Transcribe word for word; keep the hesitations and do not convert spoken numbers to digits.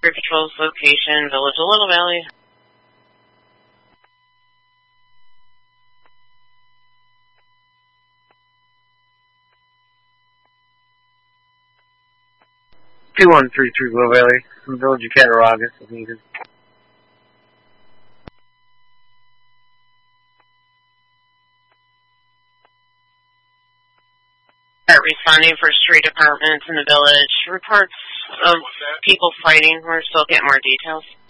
Patrol's location, Village of Little Valley. two one three three Little Valley, from Village of Cattaraugus, if needed. Responding for street apartments in the village. Reports of people fighting. We're still getting more details.